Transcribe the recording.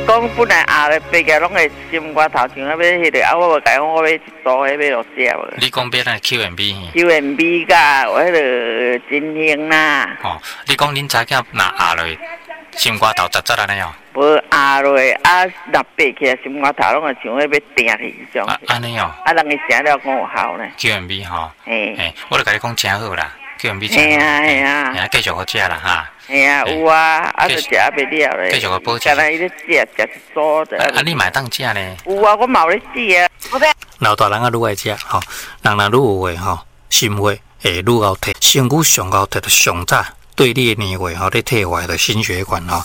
讲本来压咧白个拢会心肝头像要迄个，我无讲我要一组迄要落写无。 你讲别来 QMB 甲我迄个金星啦。 哦，你讲恁查囝若压落心肝头杂杂安尼哦？ 无压落若爬起来心肝头拢会像要定去迄种。 安尼哦。 人伊食了讲有效呢。 QMB 吼。 嘿。 我就甲你讲真好啦。QMB 真好。嘿啊。 继续好食啦哈。 嘿啊，有啊，就食啊袂了咧。 继续个保持。 干那伊咧食一组的。 你买当食呢？ 有啊，我嘛有咧食啊。 老大人啊，愈爱食吼，人若愈有话吼，心话会愈高摕，身躯上高摕就上早。对你的年岁吼，咧退化的心血管吼，